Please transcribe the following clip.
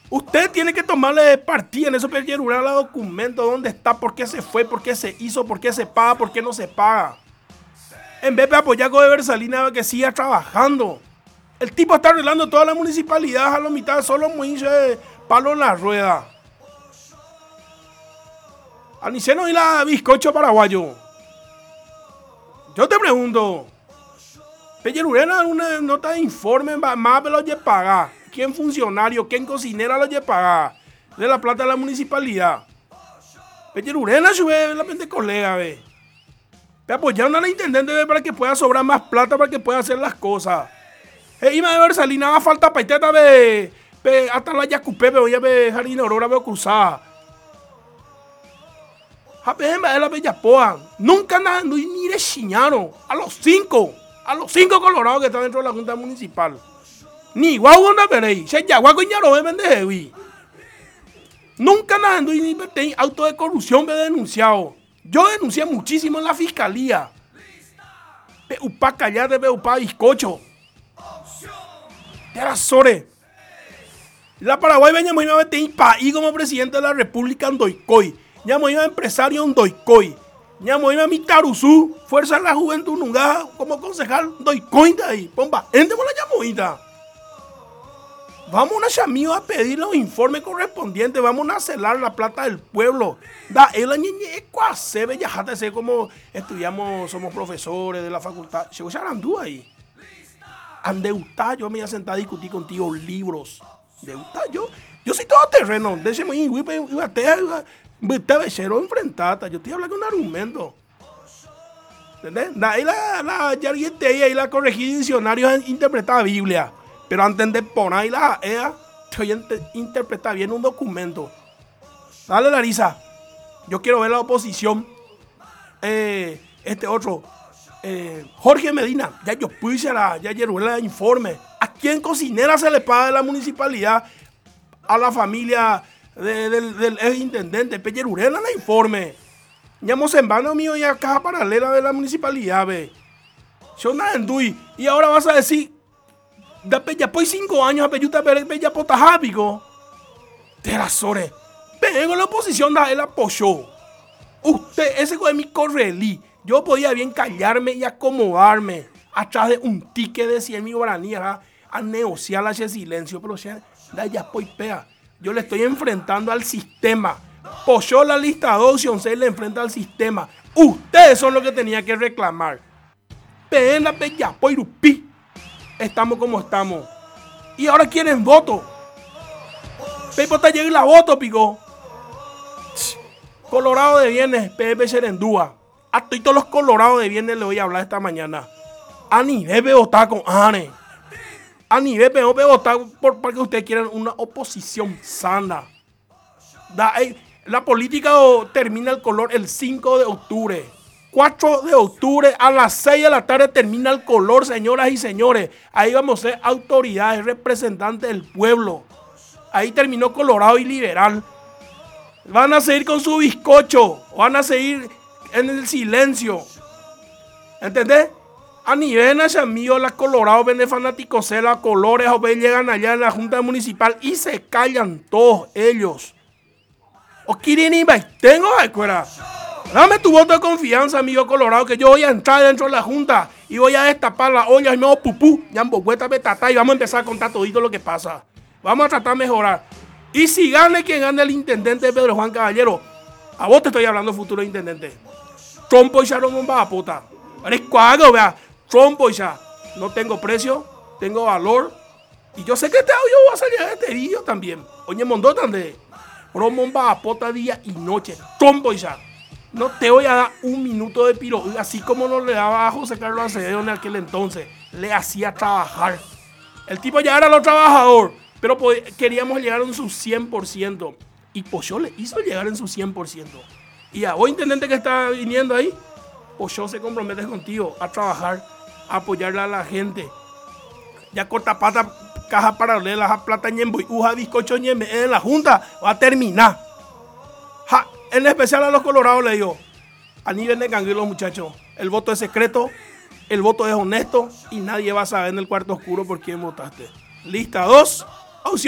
Usted tiene que tomarle partida en eso, Pellerurena, los documentos, dónde está, por qué se fue, por qué se hizo, por qué se paga, por qué no se paga. En vez de apoyar a Bersalina que siga trabajando. El tipo está arreglando toda la municipalidad a la mitad, solo moverse palo en la rueda. Aniceno y la bizcocho paraguayo. Yo te pregunto, Pellerurena una nota de informe más me lo lleva pagar. ¿Quién funcionario, quién cocinera lo lleva pagar? De la plata de la municipalidad. Pellerurena sube la gente colega, ve. Te apoyaron a la intendente para que pueda sobrar más plata para que pueda hacer las cosas. Ima de Bersalina haga falta paiteta de hasta la Yacupé, voy a ver Jardín Aurora, veo cruzada. De la Bellapoa. Nunca nada, ni de chiñaron. A los cinco colorados que están dentro de la Junta Municipal. Ni guau no verei. Se ya guau coñaro de pendejevi. Nunca nada, ni tengo auto de corrupción me denunciado. Yo denuncié muchísimo en la fiscalía. Peupa callate, peupa bizcocho. Era Sore. La Paraguay venía muy bien en país como presidente de la República en Doicoy. Ya me iba empresario en Doicoy. Ya me iba mi Taruzú, Fuerza de la Juventud Nunga, como concejal Doicoy de ahí. Pomba, entremos la llamoita. Vamos a chamío a pedir los informes correspondientes. Vamos a celar la plata del pueblo. Da el añeñe cuase bellajate sé como estudiamos, somos profesores de la facultad. Llegó Charandú ahí. Andeuta, yo me iba a sentar a discutir contigo libros. Andeuta, yo soy todo terreno. Déjeme ir, te becero enfrentada. Yo estoy hablando con argumentos. ¿Entendés? Ahí la yarguete ahí la corregida diccionario interpretada Biblia. Pero antes de poner ahí la EA, te interpretar bien un documento. Dale, Larisa. Yo quiero ver la oposición. Este otro. Jorge Medina. Ya yo puse ya el informe. ¿A quién cocinera se le paga de la municipalidad? A la familia del ex intendente Pellerurena el informe. Ñamos en vano mío y a caja paralela de la municipalidad, ve. Yo nada endui. Y ahora vas a decir, da ya pues 5 años a peyuta bella potajápico. Te la sore. Pero la oposición da el apoyo. Usted, ese es mi correlí. Yo podía bien callarme y acomodarme atrás de un ticket de 100 mil guaraníes a negociar ese silencio. Pero ya pues pega. Yo le estoy enfrentando al sistema. Pochó la lista 2, opción 6 le enfrenta al sistema. Ustedes son los que tenían que reclamar. Peen la bella poirupi. Estamos como estamos. Y ahora quieren voto. Pepo te llega la voto, pico. Colorado de Viernes, Pepe Serendúa. A todos los colorados de Viernes le voy a hablar esta mañana. A nivel de votar con Ane. A nivel de votar para que ustedes quieran una oposición sana. La política termina el color el 5 de octubre. 4 de octubre a las 6 de la tarde termina el color, señoras y señores. Ahí vamos a ser autoridades, representantes del pueblo. Ahí terminó Colorado y Liberal. Van a seguir con su bizcocho. Van a seguir en el silencio. ¿Entendés? A nivel nacional, la Colorado, ven fanáticos, la colores, o ven, llegan allá en la Junta Municipal y se callan todos ellos. O quieren ir, tengo de escuela. Dame tu voto de confianza, amigo Colorado, que yo voy a entrar dentro de la Junta y voy a destapar la olla y me hago pupú, yambo, vuelta betata y vamos a empezar a contar todito lo que pasa. Vamos a tratar de mejorar. Y si gane quien gane el intendente Pedro Juan Caballero, a vos te estoy hablando, futuro intendente. Trompo y Sharon bomba a puta. Eres cuago, vea. Trompo y ya. No tengo precio, tengo valor. Y yo sé que este audio va a salir de este vídeo también. Oye, Mondó también. Bomba a pota día y noche. Trompo y ya. No te voy a dar un minuto de piro. Así como no le daba a José Carlos Acevedo en aquel entonces. Le hacía trabajar. El tipo ya era lo trabajador. Pero queríamos llegar en su 100%. Y Pochó le hizo llegar en su 100%. Y a vos, intendente que está viniendo ahí, Pochó se compromete contigo a trabajar, a apoyarle a la gente. Ya corta pata, caja paralela, plata ñembo y uja bizcocho ñembe en la Junta va a terminar. En especial a los colorados le digo, a nivel de canguilo, muchachos, el voto es secreto, el voto es honesto y nadie va a saber en el cuarto oscuro por quién votaste. Lista 2.